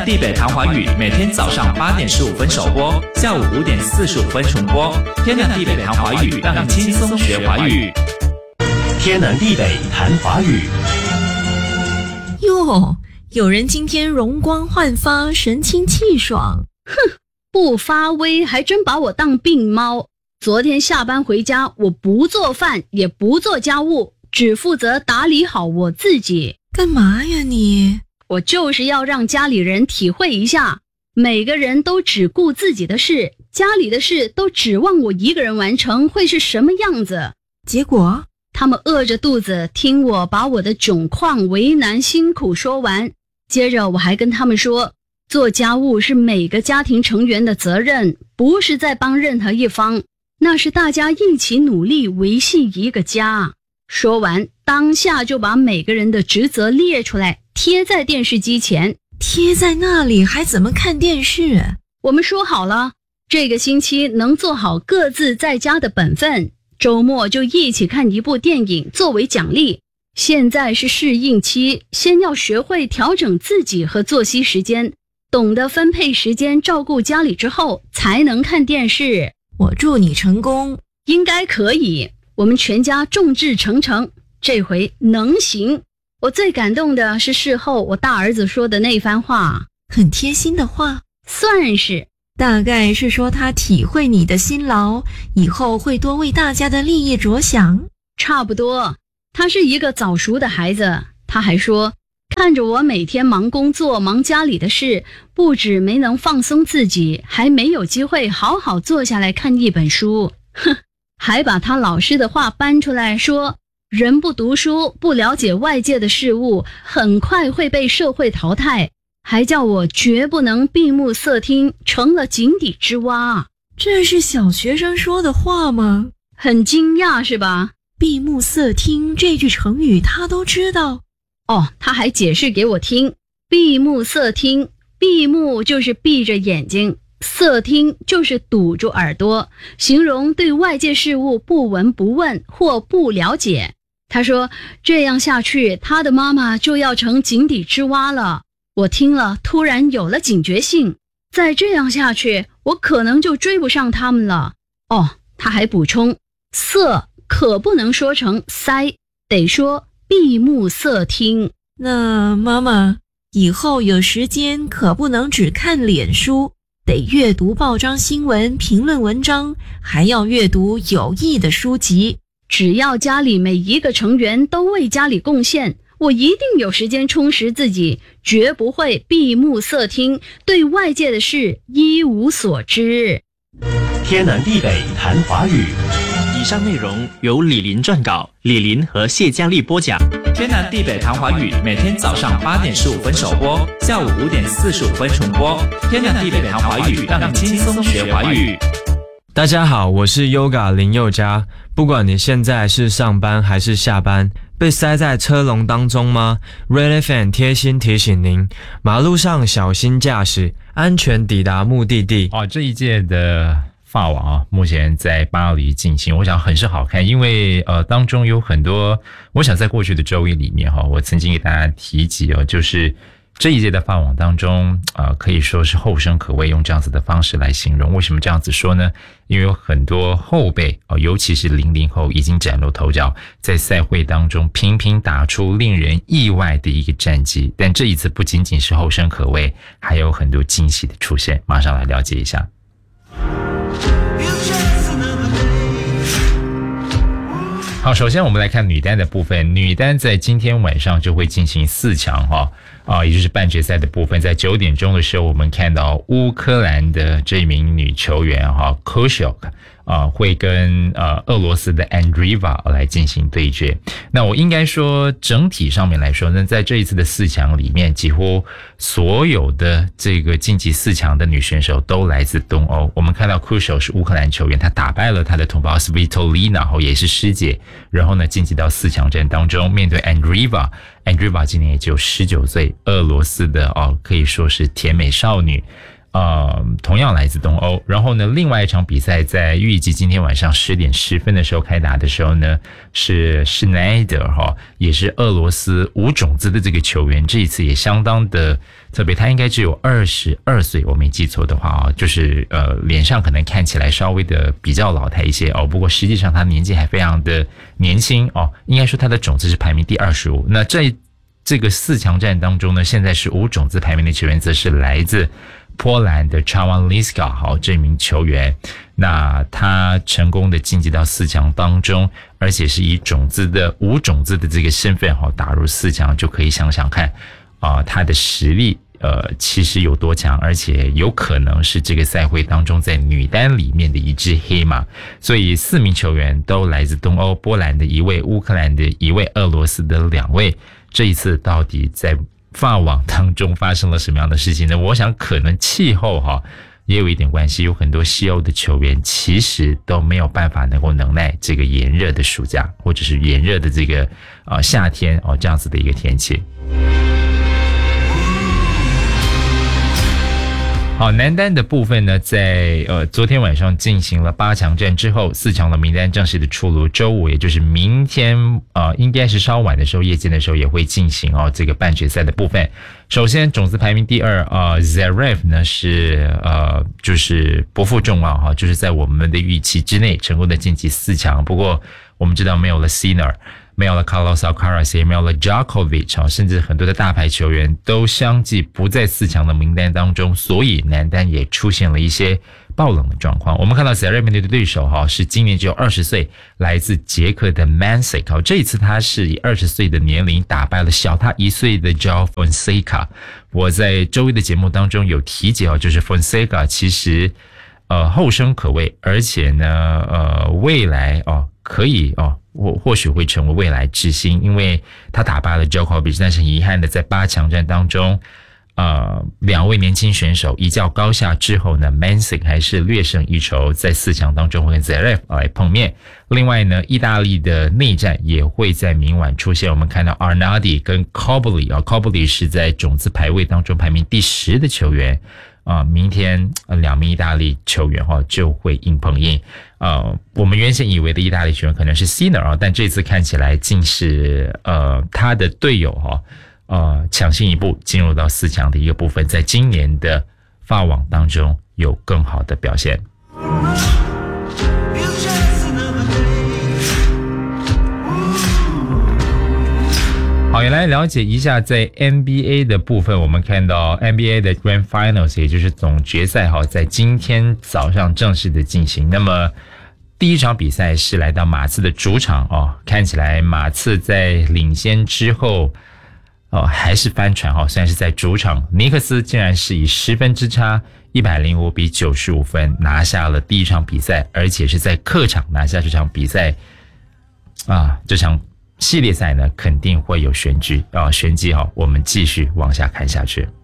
南地北谈华语每天早上8点15分首播，下午5点45分重播。天南地北谈华语，让你轻松学华语。 天南地北谈华语。 哟，有人今天容光焕发，神清气爽。 哼，不发威还真把我当病猫。昨天下班回家，我不做饭，也不做家务，只负责打理好我自己。 干嘛呀你？ 我就是要让家里人体会一下，每个人都只顾自己的事，家里的事都指望我一个人完成，会是什么样子？ 结果他们饿着肚子听我把我的窘况、为难、辛苦说完，接着我还跟他们说，做家务是每个家庭成员的责任，不是在帮任何一方，那是大家一起努力维系一个家。说完，当下就把每个人的职责列出来，贴在电视机前。 贴在那里还怎么看电视？ 我们说好了，这个星期能做好各自在家的本分，周末就一起看一部电影作为奖励。现在是适应期，先要学会调整自己和作息时间，懂得分配时间照顾家里之后，才能看电视。 我祝你成功。 应该可以，我们全家众志成城，这回能行。我最感动的是事后我大儿子说的那番话， 很贴心的话， 算是。 大概是说他体会你的辛劳，以后会多为大家的利益着想。 差不多，他是一个早熟的孩子。他还说，看着我每天忙工作忙家里的事，不止没能放松自己，还没有机会好好坐下来看一本书。哼，还把他老师的话搬出来说，人不读书，不了解外界的事物，很快会被社会淘汰。还叫我绝不能闭目塞听，成了井底之蛙。 这是小学生说的话吗？ 很惊讶是吧？ 闭目塞听这句成语他都知道。 哦，他还解释给我听。闭目塞听，闭目就是闭着眼睛，塞听就是堵住耳朵，形容对外界事物不闻不问或不了解。他说这样下去，他的妈妈就要成井底之蛙了。我听了突然有了警觉性，再这样下去，我可能就追不上他们了。哦，他还补充，塞可不能说成塞，得说闭目塞听。 那妈妈，以后有时间可不能只看脸书，得阅读报章新闻、评论文章，还要阅读有益的书籍。 只要家里每一个成员都为家里贡献，我一定有时间充实自己，绝不会闭目塞听，对外界的事一无所知。 天南地北谈华语。 以上内容由李林撰稿，李林和谢佳丽播讲。天南地北谈华语每天早上8点15分首播，下午5点45分重播。天南地北谈华语，让你轻松学华语。 大家好，我是 Yoga 林宥嘉。不管你现在是上班还是下班，被塞在车龙当中吗？ Red FM 贴心提醒您，马路上小心驾驶，安全抵达目的地。 这一届的法网目前在巴黎进行，我想很是好看，因为当中有很多，我想在过去的周一里面我曾经给大家提及就是这一届的法网当中可以说是后生可畏，用这样子的方式来形容。为什么这样子说呢？因为有很多后辈尤其是00后已经崭露头角，在赛会当中频频打出令人意外的一个战绩。但这一次不仅仅是后生可畏，还有很多惊喜的出现，马上来了解一下。好，首先我们来看女单的部分。女单在今天晚上就会进行4强也就是半决赛的部分。在9点钟的时候，我们看到乌克兰的这名女球员Kushok会跟俄罗斯的 Andreeva 来进行对决。那我应该说整体上面来说呢，在这一次的4强里面，几乎所有的这个晋级4强的女选手都来自东欧。我们看到 Kushok 是乌克兰球员，她打败了她的同胞 Svitolina 也是师姐，然后呢晋级到4强战当中，面对 Andreeva 今年也只有19岁，俄罗斯的可以说是甜美少女。 同样来自东欧。然后呢，另外一场比赛在预计今天晚上10点10分的时候开打的时候呢，是 Schneider 也是俄罗斯无种子的这个球员，这一次也相当的特别，他应该只有22岁，我没记错的话就是脸上可能看起来稍微的比较老态一些不过实际上他年纪还非常的年轻应该说他的种子是排名第25。那这个4强战当中呢，现在是无种子排名的球员则是来自波兰的 Chawanliska 这名球员，那他成功的晋级到4强当中，而且是以无种子的这个身份打入4强，就可以想想看他的实力其实有多强，而且有可能是这个赛会当中在女单里面的一只黑马。所以4名球员都来自东欧，波兰的1位，乌克兰的1位，俄罗斯的2位。这一次到底在法网当中发生了什么样的事情呢？我想可能气候也有一点关系，有很多西欧的球员其实都没有办法能够能耐这个炎热的暑假，或者是炎热的这个夏天这样子的一个天气。好，男单的部分呢，在昨天晚上进行了8强战之后，4强的名单正式的出炉。周五，也就是明天应该是稍晚的时候，夜间的时候也会进行这个半决赛的部分。首先，种子排名第2Zverev 呢是就是不负众望就是在我们的预期之内成功的晋级4强。不过我们知道没有了 Sinner， 没有了 Carlos Alcaraz， 也没有了 Djokovic， 甚至很多的大牌球员都相继不在4强的名单当中，所以男单也出现了一些爆冷的状况。我们看到 Zverev 面对的对手是今年只有20岁，来自捷克的 Mansik。这一次他是以20岁的年龄打败了小他1岁的 João Fonseca。我在周一的节目当中有提及就是 Fonseca 其实后生可畏，而且呢未来可以或许会成为未来之星，因为他打败了 Djokovic， 但是遗憾的在8强战当中2位年轻选手一较高下之后呢 Mansik 还是略胜一筹，在4强当中会跟 Zverev 来碰面。另外呢，意大利的内战也会在明晚出现，我们看到 Arnaldi 跟 Cobolli，Cobolli 是在种子排位当中排名第10的球员明天2名意大利球员就会硬碰硬。我们原先以为的意大利球员可能是 Sinner 但这次看起来竟是他的队友抢先一步进入到4强的一个部分，在今年的法网当中有更好的表现。好，也来了解一下在 NBA 的部分。我们看到 NBA 的 Grand Finals， 也就是总决赛在今天早上正式的进行。那么第一场比赛是来到马刺的主场看起来马刺在领先之后还是翻船虽然是在主场，尼克斯竟然是以10分之差105比95分拿下了第一场比赛，而且是在客场拿下这场比赛这场系列赛呢肯定会有玄机我们继续往下看下去。